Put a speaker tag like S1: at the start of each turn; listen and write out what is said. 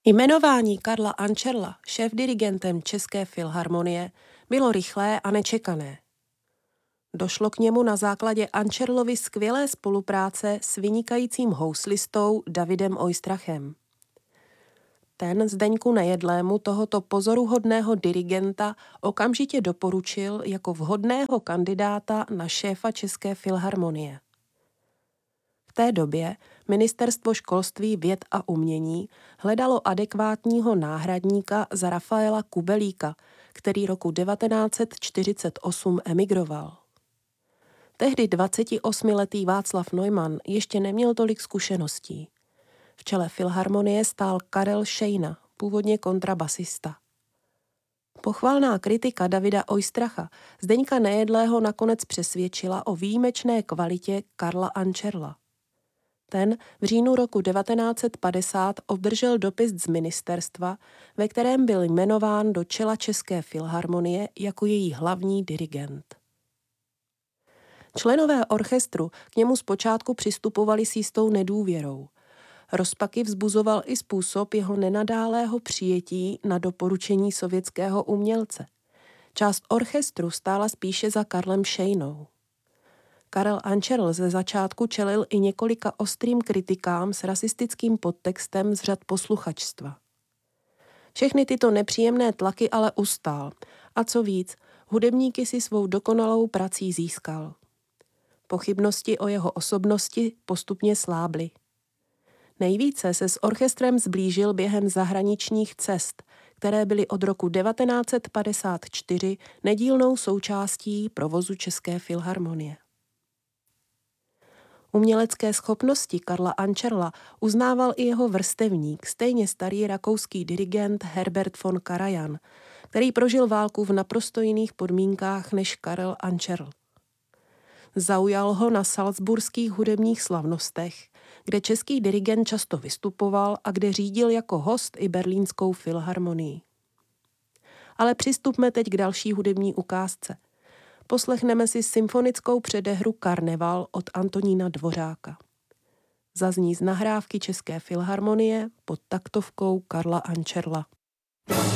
S1: Jmenování Karla Ančerla šéfdirigentem České filharmonie bylo rychlé a nečekané. Došlo k němu na základě Ančerlovy skvělé spolupráce s vynikajícím houslistou Davidem Oistrachem. Ten Zdeňku Nejedlému tohoto pozoruhodného dirigenta okamžitě doporučil jako vhodného kandidáta na šéfa České filharmonie. V té době Ministerstvo školství, věd a umění hledalo adekvátního náhradníka za Rafaela Kubelíka, který roku 1948 emigroval. Tehdy 28letý Václav Neumann ještě neměl tolik zkušeností. V čele filharmonie stál Karel Šejna, původně kontrabasista. Pochvalná kritika Davida Oistracha Zdeňka Nejedlého nakonec přesvědčila o výjimečné kvalitě Karla Ančerla. Ten v říjnu roku 1950 obdržel dopis z ministerstva, ve kterém byl jmenován do čela České filharmonie jako její hlavní dirigent. Členové orchestru k němu zpočátku přistupovali s jistou nedůvěrou. Rozpaky vzbuzoval i způsob jeho nenadálého přijetí na doporučení sovětského umělce. Část orchestru stála spíše za Karlem Šejnou. Karel Ančerl ze začátku čelil i několika ostrým kritikám s rasistickým podtextem z řad posluchačstva. Všechny tyto nepříjemné tlaky ale ustál a co víc, hudebníky si svou dokonalou prací získal. Pochybnosti o jeho osobnosti postupně slábly. Nejvíce se s orchestrem zblížil během zahraničních cest, které byly od roku 1954 nedílnou součástí provozu České filharmonie. Umělecké schopnosti Karla Ančerla uznával i jeho vrstevník, stejně starý rakouský dirigent Herbert von Karajan, který prožil válku v naprosto jiných podmínkách než Karel Ančerl. Zaujal ho na salzburských hudebních slavnostech, kde český dirigent často vystupoval a kde řídil jako host i berlínskou filharmonii. Ale přistupme teď k další hudební ukázce. Poslechneme si symfonickou předehru Karneval od Antonína Dvořáka. Zazní z nahrávky České filharmonie pod taktovkou Karla Ančerla.